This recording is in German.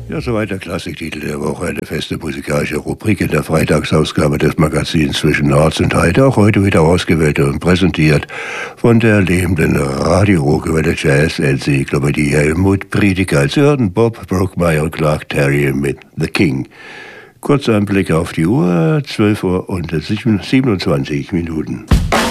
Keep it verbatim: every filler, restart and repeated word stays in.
Ja, soweit der Klassiktitel der Woche, eine feste musikalische Rubrik in der Freitagsausgabe des Magazins zwischen Harz und Heide, auch heute wieder ausgewählt und präsentiert von der lebenden Radio-Rockwelle Jazz-Enzyklopädie Helmut Prediger. Sie hörten Bob Brookmeyer und Clark Terry mit The King. Kurz ein Blick auf die Uhr, zwölf Uhr und siebenundzwanzig Minuten.